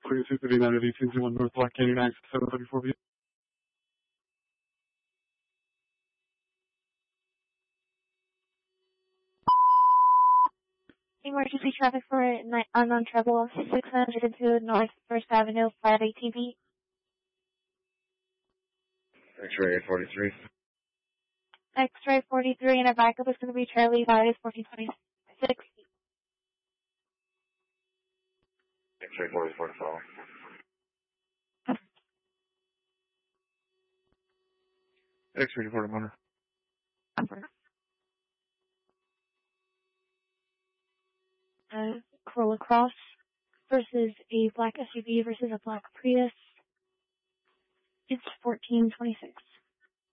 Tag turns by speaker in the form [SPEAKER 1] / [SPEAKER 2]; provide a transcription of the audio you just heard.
[SPEAKER 1] Prius 239 at 1801 North Black Canyon, access 734B.
[SPEAKER 2] Emergency traffic for unknown trouble 602 North First Avenue, flat ATV.
[SPEAKER 3] X-ray 43.
[SPEAKER 2] X-ray 43 and our backup is going to be Charlie Virus 1426.
[SPEAKER 3] X-ray 44 follow.
[SPEAKER 1] X-ray 40 Motor.
[SPEAKER 2] Corolla Cross versus a black SUV versus a black Prius. It's 1426.